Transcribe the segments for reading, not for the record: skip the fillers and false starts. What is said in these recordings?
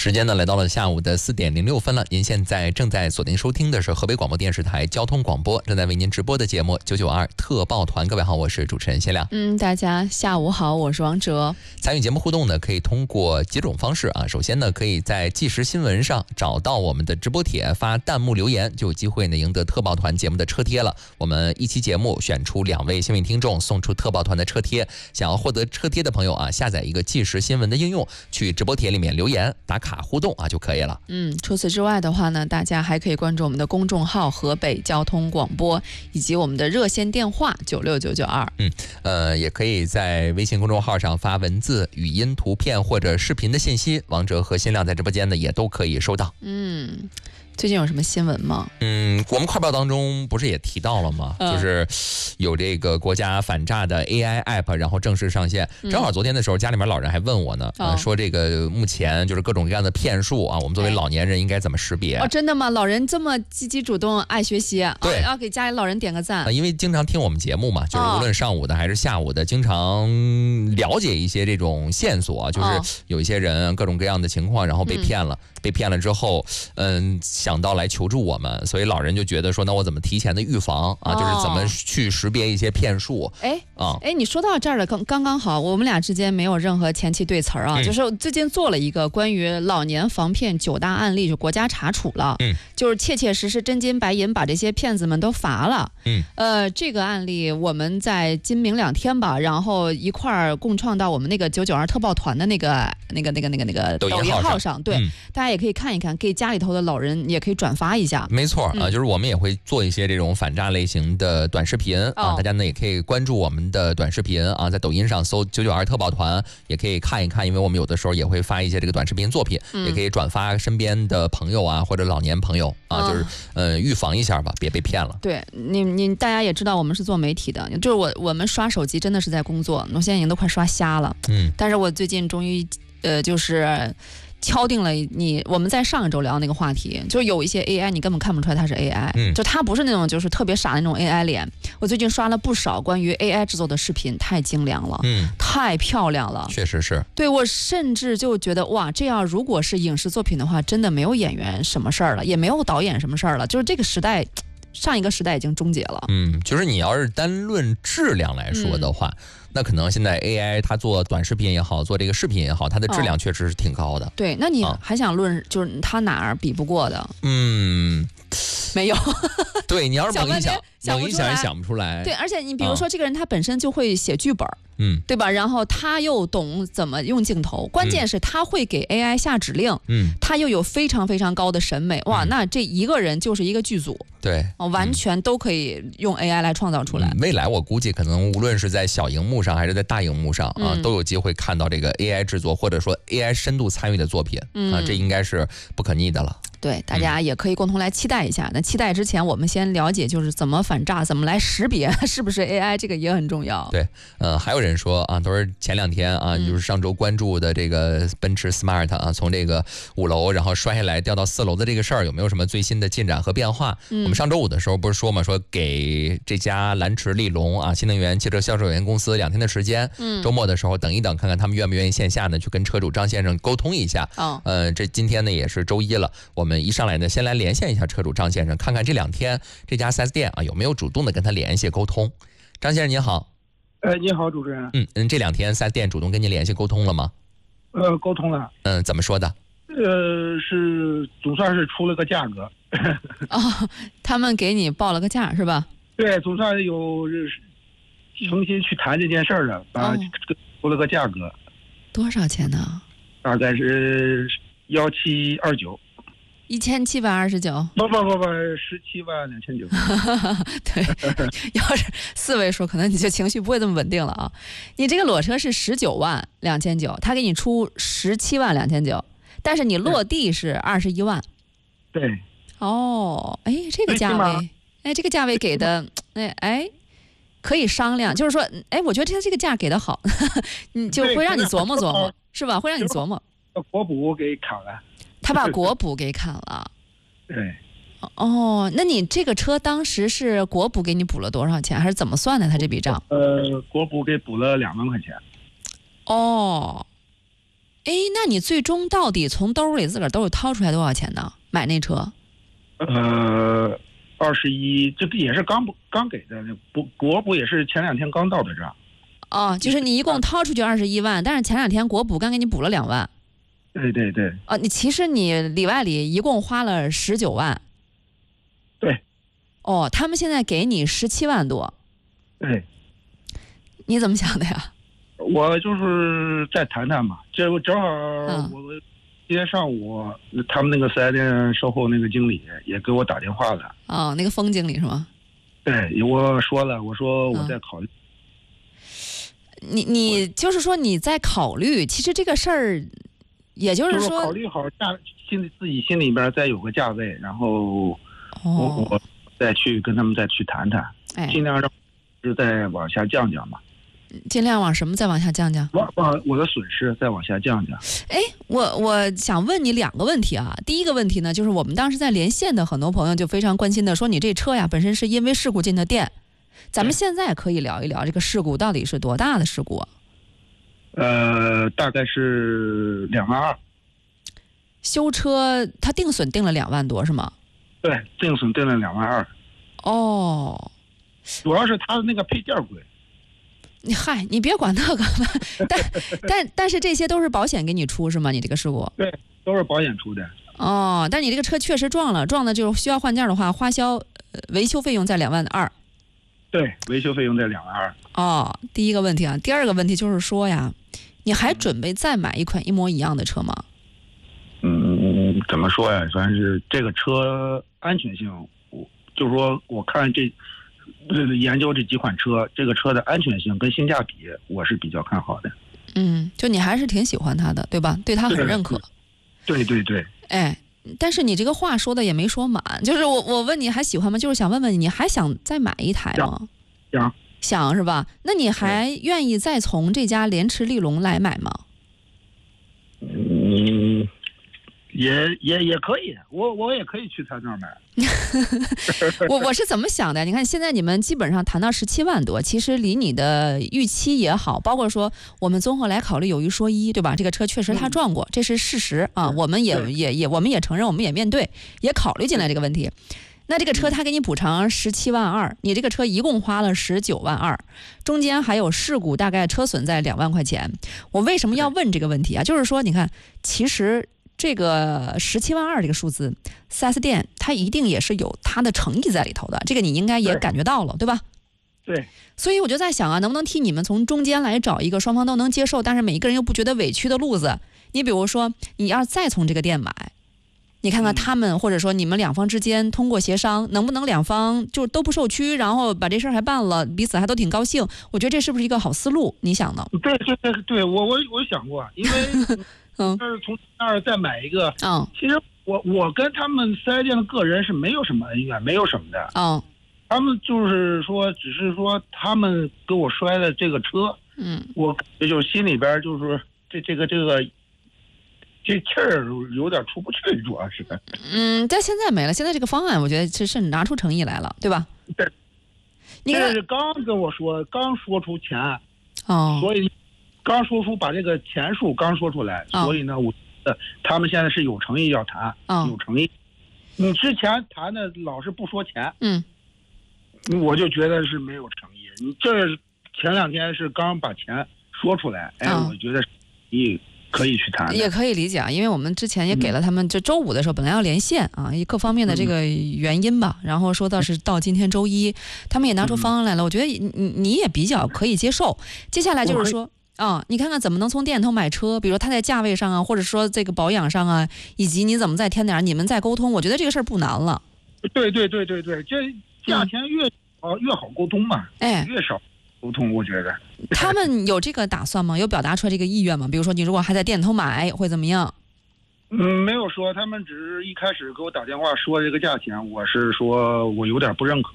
时间呢来到了下午的4点06分了。您现在正在锁定收听的是河北广播电视台交通广播正在为您直播的节目992特报团。各位好，我是主持人谢亮。 大家下午好，我是王哲。 参与节目互动呢，可以通过几种方式啊。首先呢，可以在即时新闻上找到我们的直播帖，发弹幕留言，就有机会呢赢得特报团节目的车贴了。我们一期节目选出2位幸运听众，送出特报团的车贴。想要获得车贴的朋友啊，下载一个即时新闻的应用，去直播帖里面留言打卡互动啊就可以了。 除此之外的话呢，大家还可以关注我们的公众号河北交通广播，以及我们的热线电话96992。 也可以在微信公众号上发文字、语音、图片或者视频的信息，王哲和新亮在直播间呢也都可以收到。 最近有什么新闻吗？ 我们快报当中不是也提到了吗？就是有这个国家反诈的 AI app， 然后正式上线。正好昨天的时候，家里面老人还问我呢，说这个目前就是各种各样的骗术啊，我们作为老年人应该怎么识别？ 真的吗？老人这么积极主动、爱学习， 对， 要给家里老人点个赞。 因为经常听我们节目嘛，就是无论上午的还是下午的，经常了解一些这种线索，就是有一些人各种各样的情况，然后被骗了。被骗了之后，想到来求助我们，所以老人就觉得说，那我怎么提前的预防啊？就是怎么去识别一些骗术。 你说到这儿了，刚刚好，我们俩之间没有任何前期对词啊。就是最近做了一个关于老年防骗9大案例，就国家查处了，就是切切实实真金白银把这些骗子们都罚了。这个案例我们在今明2天吧，然后一块儿共创到我们那个992特报团的那个抖音号上，对。大家也可以看一看，给家里头的老人也可以转发一下。 没错就是我们也会做一些这种反诈类型的短视频大家呢也可以关注我们的短视频在抖音上搜992特报团，也可以看一看，因为我们有的时候也会发一些这个短视频作品，也可以转发身边的朋友或者老年朋友就是预防一下吧，别被骗了。 对你大家也知道我们是做媒体的，就是我们刷手机真的是在工作，我现在已经都快刷瞎了。但是我最近终于就是敲定了我们在上一周聊那个话题，就有一些 AI 你根本看不出来它是 AI，就它不是那种就是特别傻的那种 AI 脸。我最近刷了不少关于 AI 制作的视频，太精良了，太漂亮了， 确实是。 对，我甚至就觉得哇，这样如果是影视作品的话，真的没有演员什么事儿了，也没有导演什么事儿了，就是这个时代。上一个时代已经终结了。 就是你要是单论质量来说的话，那可能现在 AI 它做短视频也好，做这个视频也好，它的质量确实是挺高的。 对，那你还想论就是它哪儿比不过的？没有。 对，你要是猛一想也想不出来。 对，而且你比如说这个人他本身就会写剧本，对吧？然后他又懂怎么用镜头，关键是他会给 AI 下指令，他又有非常非常高的审美，哇，那这一个人就是一个剧组， 对， 完全都可以用 AI 来创造出来。 未来我估计可能无论是在小荧幕上还是在大荧幕上都有机会看到这个 AI 制作或者说 AI 深度参与的作品这应该是不可逆的了。 对，大家也可以共同来期待一下。那期待之前，我们先了解就是怎么反诈，怎么来识别是不是 AI， 这个也很重要。 对，还有人说都是前2天就是上周关注的这个奔驰 Smart 从这个5楼然后摔下来掉到4楼的这个事儿，有没有什么最新的进展和变化？我们上周5的时候不是说嘛，说给这家蓝驰立龙新能源汽车销售有限公司2天的时间，周末的时候等一等，看看他们愿不愿意线下呢去跟车主张先生沟通一下。这今天呢也是周一了，我们一上来呢先来连线一下车主张先生，看看这2天这家 4S 店有没有主动的跟他联系沟通。张先生您好。 你好，主持人。 这2天4S 店主动跟您联系沟通了吗？ 沟通了。 怎么说的？ 是总算是出了个价格。 他们给你报了个价是吧？ 对，总算有诚心去谈这件事了，出了个价格。 多少钱呢？ 大概是1729。 1729。 不，172900。 对，要是4位数，可能你这情绪不会这么稳定了啊。你这个裸车是192900，他给你出172900，但是你落地是21万。 对。 这个价位，这个价位给的，可以商量。就是说，我觉得他这个价给的好，你就会让你琢磨琢磨，是吧？会让你琢磨。 国补给砍了。 他把国补给砍了。 对。 那你这个车当时是国补给你补了多少钱，还是怎么算的？他这笔账？ 国补给补了2万块钱。 哎，那你最终到底从兜里自个儿兜里掏出来多少钱呢？买那车 ？21，这个也是刚给的，国补也是前2天刚到的账。 哦，就是你一共掏出去21万，但是前2天国补刚给你补了2万。 对对对。 其实你里外里一共花了19万。 对。 哦，他们现在给你17万多。 对。 你怎么想的呀？ 我就是再谈谈嘛，这不正好我今天上午他们那个4S店售后那个经理也给我打电话了。 哦，那个封经理是吗？ 对，我说了，我说我在考虑。 你就是说你在考虑，其实这个事儿，也就是说考虑好自己心里边再有个价位，然后我再去跟他们再去谈谈，尽量让是再往下降降嘛。 尽量往什么再往下降降？ 往我的损失再往下降降。 哎，我想问你2个问题啊。第一个问题呢，就是我们当时在连线的很多朋友就非常关心的说，你这车呀本身是因为事故进的店，咱们现在可以聊一聊这个事故到底是多大的事故？ 大概是2万2。 修车他定损定了2万多是吗？ 对，定损定了2万2。 哦， 主要是他的那个配件贵。 你别管那个但是这些都是保险给你出是吗？你这个事故？ 对，都是保险出的。 哦，但你这个车确实撞的就是需要换件的话，花销维修费用在2万2。 对，维修费用在2万2。 哦，第一个问题啊，第二个问题就是说呀，你还准备再买一款一模一样的车吗？ 怎么说呀？反正是这个车安全性，就是说我看研究这几款车，这个车的安全性跟性价比，我是比较看好的。 就你还是挺喜欢它的，对吧？对它很认可。 对对对。 哎，但是你这个话说的也没说满，就是我问你还喜欢吗？就是想问问你还想再买一台吗？想是吧？那你还愿意再从这家联驰利隆来买吗？ 也可以，我也可以去他那儿买。 我是怎么想的？你看现在你们基本上谈到17万多，其实离你的预期也好，包括说我们综合来考虑，有一说一，对吧？这个车确实他撞过，这是事实啊。我们也承认，我们也面对，也考虑进来这个问题。那这个车他给你补偿17万2，你这个车一共花了19万2，中间还有事故，大概车损在2万块钱。我为什么要问这个问题啊？就是说，你看，其实这个17万2这个数字，4S店它一定也是有它的诚意在里头的，这个你应该也感觉到了，对吧？ 对。 所以我就在想啊，能不能替你们从中间来找一个双方都能接受，但是每一个人又不觉得委屈的路子？你比如说，你要再从这个店买，你看看他们或者说你们2方之间通过协商，能不能2方就都不受屈，然后把这事儿还办了，彼此还都挺高兴？我觉得这是不是一个好思路？你想呢？ 对，我想过，因为就是从那儿再买一个。其实我跟他们4S店的个人是没有什么恩怨，没有什么的。他们就是说，只是说他们给我摔的这个车，我也就心里边就是这气儿有点出不去，主要是。 但现在没了，现在这个方案，我觉得是拿出诚意来了，对吧？ 对。这是刚跟我说，刚说出钱，所以刚说出把这个钱数刚说出来，所以呢，他们现在是有诚意要谈，有诚意。你之前谈的老是不说钱，我就觉得是没有诚意。你这前2天是刚把钱说出来，我觉得可以去谈， 也可以理解啊，因为我们之前也给了他们，就周5的时候本来要连线啊，各方面的这个原因吧，然后说到是到今天周一，他们也拿出方案来了，我觉得你也比较可以接受。接下来就是说你看看怎么能从店头买车，比如他在价位上啊，或者说这个保养上啊，以及你怎么再添点，你们再沟通，我觉得这个事儿不难了。 对，这价钱越好沟通嘛，越少沟通，我觉得。 他们有这个打算吗？有表达出来这个意愿吗？比如说，你如果还在店头买，会怎么样？ 没有说，他们只是一开始给我打电话说这个价钱，我是说我有点不认可。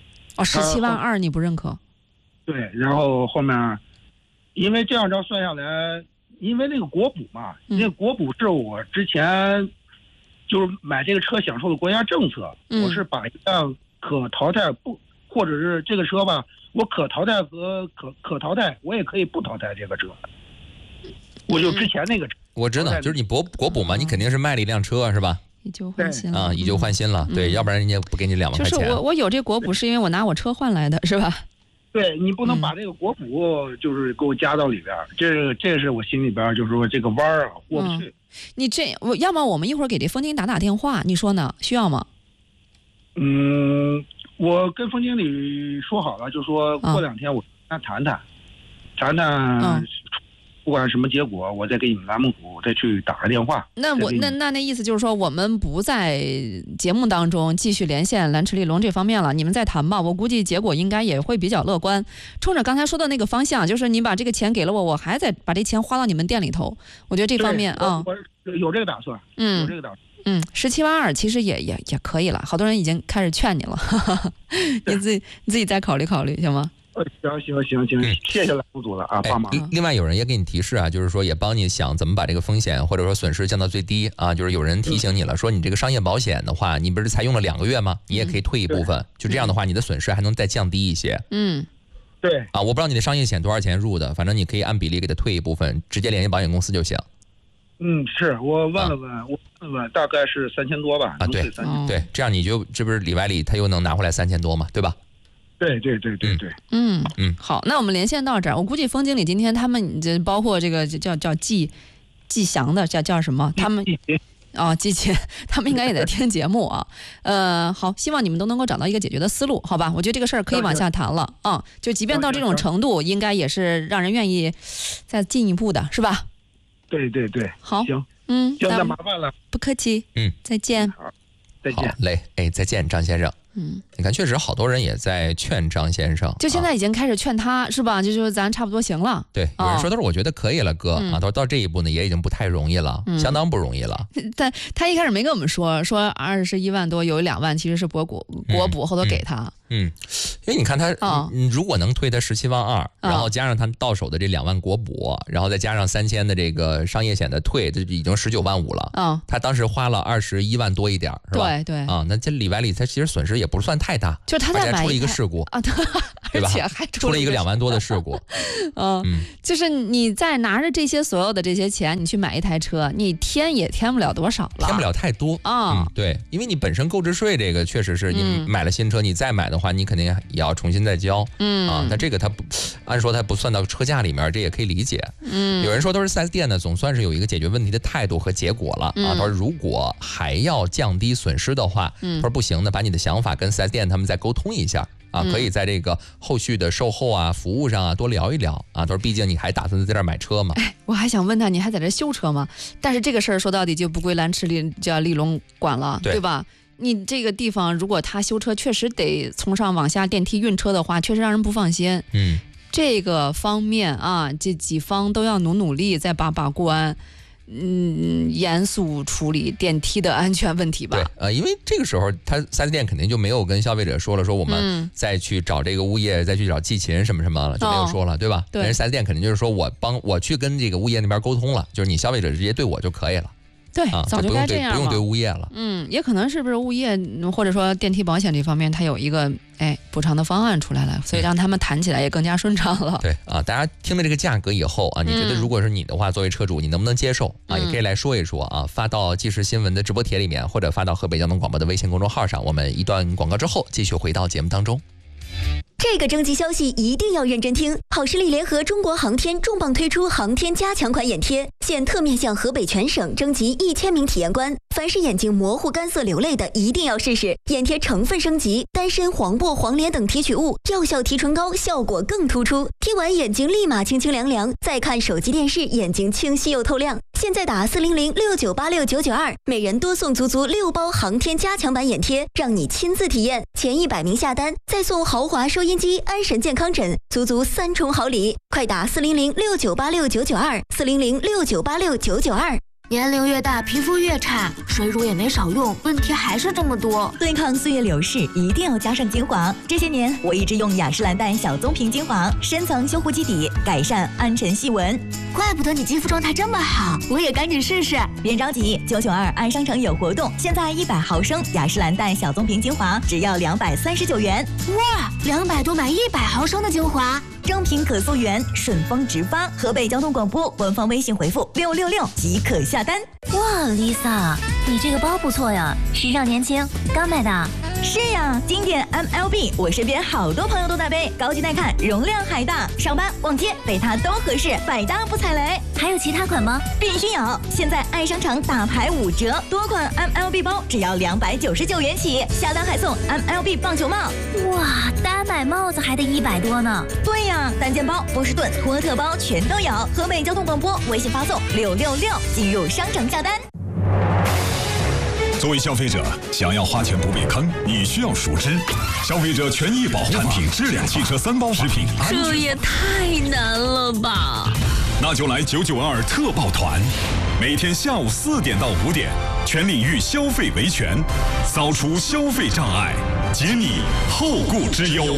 17万2你不认可？ 对，然后后面，因为这样着算下来，因为那个国补嘛，那个国补是我之前就是买这个车享受的国家政策，我是把一辆可淘汰或者是这个车吧。我可淘汰和可淘汰，我也可以不淘汰这个车。我就之前那个车， 我知道，就是你国补嘛，你肯定是卖了一辆车是吧？ 以旧换新了啊，以旧换新了，对，要不然人家不给你2万块钱。 就是我有这国补是因为我拿我车换来的，是吧？ 对，你不能把这个国补就是给我加到里边，这是我心里边就是说这个弯儿过不去。 你要么我们一会儿给这风经理打电话，你说呢？需要吗？ 我跟风经理说好了，就说过2天我跟他谈谈，不管什么结果，我再给你们栏目组再去打个电话。 那意思就是说，我们不在节目当中继续连线蓝驰丽龙这方面了，你们再谈吧。我估计结果应该也会比较乐观。冲着刚才说的那个方向，就是你把这个钱给了我，我还得把这钱花到你们店里头。我觉得这方面我有这个打算。有这个打算。 17.2万其实也可以了，好多人已经开始劝你了，你自己再考虑考虑，行吗？ 行，谢谢栏目组了啊，帮忙。 另外有人也给你提示啊，就是说也帮你想怎么把这个风险或者说损失降到最低啊，就是有人提醒你了，说你这个商业保险的话，你不是才用了2个月吗？你也可以退一部分，就这样的话，你的损失还能再降低一些。 对啊，我不知道你的商业险多少钱入的，反正你可以按比例给他退一部分，直接联系保险公司就行。 是我问了问，大概是3000多吧。 啊，对，这样你就这不是里外里他又能拿回来3000多嘛，对吧？ 对。 好，那我们连线到这儿。我估计风经理今天他们这包括这个叫季祥的叫什么？他们季琴，他们应该也在听节目啊。好，希望你们都能够找到一个解决的思路，好吧？我觉得这个事儿可以往下谈了啊。就即便到这种程度，应该也是让人愿意再进一步的，是吧？ 对。 好， 行，那麻烦了。 不客气。再见。 好，再见。 好嘞，再见，张先生。你看，确实好多人也在劝张先生， 就现在已经开始劝他，是吧？就是咱差不多行了。 对，有人说都是我觉得可以了，哥啊，到这一步呢，也已经不太容易了，相当不容易了。 但他一开始没跟我们说21万多有2万其实是国补，后头给他。 因为你看他，如果能退他17.2万，然后加上他到手的这2万国补，然后再加上3000的这个商业险的退，这已经19.5万了。他当时花了21万多一点，是吧？ 对啊，那这里外里他其实损失也不算太大， 就他再买出了一个事故啊， 对吧？ 而且还出了一个2万多的事故。 就是你再拿着这些所有的这些钱，你去买一台车，你添也添不了多少了， 添不了太多啊。对，因为你本身购置税这个确实是你买了新车，你再买的话，你肯定也要重新再交。那这个它不按说它不算到车价里面，这也可以理解。有人说都是 4S 店呢，总算是有一个解决问题的态度和结果了啊。他说如果还要降低损失的话，他说不行的，把你的想法跟 4S 店他们再沟通一下啊，可以在这个后续的售后啊、服务上啊多聊一聊啊。他说毕竟你还打算在这儿买车嘛。 我还想问他，你还在这修车吗？但是这个事儿说到底就不归蓝驰叫丽龙管了，对吧？你这个地方如果他修车确实得从上往下电梯运车的话，确实让人不放心。这个方面啊，这几方都要努力再把关。严肃处理电梯的安全问题吧。 对，因为这个时候他 4S 店肯定就没有跟消费者说我们再去找这个物业，再去找季琴什么了，就没有说了，对吧？ 对， 人 4S 店肯定就是说我去跟这个物业那边沟通了，就是你消费者直接对我就可以了。 对，早就该这样了， 不用对物业了。 也可能是不是物业或者说电梯保险这方面，它有一个补偿的方案出来了，所以让他们谈起来也更加顺畅了。 对啊，大家听了这个价格以后啊，你觉得如果是你的话，作为车主，你能不能接受啊？也可以来说一说啊，发到即时新闻的直播帖里面，或者发到河北交通广播的微信公众号上。我们一段广告之后，继续回到节目当中。 这个征集消息一定要认真听！好视力联合中国航天重磅推出航天加强款眼贴，现特面向河北全省征集1000名体验官，凡是眼睛模糊、干涩、流泪的，一定要试试。眼贴成分升级，丹参、黄柏、黄连等提取物，药效提纯高，效果更突出。贴完眼睛立马清清凉凉，再看手机电视，眼睛清晰又透亮。现在打40069869992，每人多送足6包航天加强版眼贴，让你亲自体验。前100名下单，再送豪华收音机、安神健康枕，足3重好礼！快打40069869924，40069869992。 年龄越大，皮肤越差，水乳也没少用，问题还是这么多。 对抗岁月流逝，一定要加上精华。这些年，我一直用雅诗兰黛小棕瓶精华，深层修护基底，改善暗沉细纹。 怪不得你肌肤状态这么好，我也赶紧试试。 别着急，992爱商城有活动，现在100毫升雅诗兰黛小棕瓶精华只要239元。 哇，200多买100毫升的精华。 正品可溯源，顺丰直发。河北交通广播官方微信回复666即可下单。 哇 ，Lisa， 你这个包不错呀，时尚年轻，刚买的。 是呀，经典 MLB， 我身边好多朋友都在背，高级耐看，容量还大，上班逛街背它都合适，百搭不踩雷。 还有其他款吗？ 必须有！现在爱商场大牌5折，多款 MLB 包只要299元起，下单还送 MLB 棒球帽。 哇，单买帽子还得100多呢。 对呀，单件包、波士顿、托特包全都有。河北交通广播微信发送666进入商城下单。 作为消费者，想要花钱不被坑，你需要熟知消费者权益保护产品质量汽车3包食品安全。 这也太难了吧！ 那就来992特报团，每天下午4点到5点，全领域消费维权，扫除消费障碍，解你后顾之忧。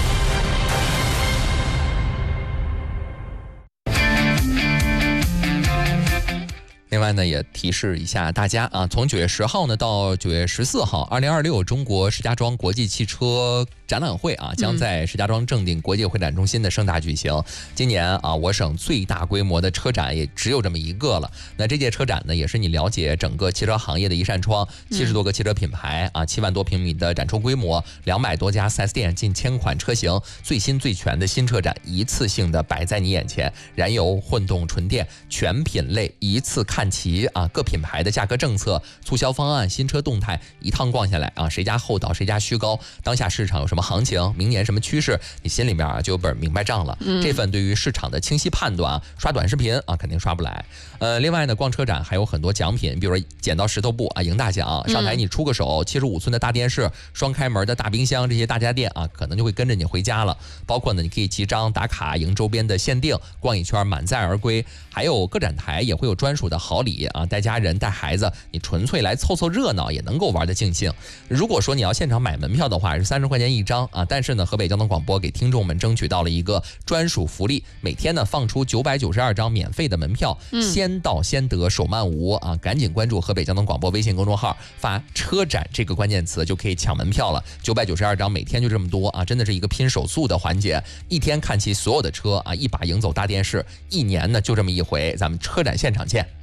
另外呢，也提示一下大家啊，从9月10号呢到9月14号，2026中国石家庄国际汽车展览会啊，将在石家庄正定国际会展中心的盛大举行。今年啊，我省最大规模的车展也只有这么一个了。那这届车展呢，也是你了解整个汽车行业的一扇窗，70多个汽车品牌啊，7万多平米的展出规模，200多家 4S 店，近1000款车型，最新最全的新车展一次性的摆在你眼前，燃油、混动、纯电全品类一次看齐啊，各品牌的价格政策、促销方案、新车动态，一趟逛下来啊，谁家厚道谁家虚高，当下市场有什么行情，明年什么趋势，你心里面啊就有本明白账了。这份对于市场的清晰判断啊，刷短视频啊肯定刷不来。另外呢，逛车展还有很多奖品，比如说剪刀石头布啊，赢大奖，上台你出个手，75寸的大电视、双开门的大冰箱，这些大家电啊，可能就会跟着你回家了。包括呢，你可以集章打卡赢周边的限定，逛一圈满载而归。还有各展台也会有专属的好礼啊，带家人带孩子，你纯粹来凑凑热闹也能够玩得尽兴。如果说你要现场买门票的话，是30块钱一张啊，但是呢，河北交通广播给听众们争取到了一个专属福利，每天呢放出992张免费的门票，先到先得，手慢无啊！赶紧关注河北交通广播微信公众号，发车展这个关键词就可以抢门票了。992张，每天就这么多啊，真的是一个拼手速的环节，一天看齐所有的车啊，一把赢走大电视，一年呢就这么一回，咱们车展现场见。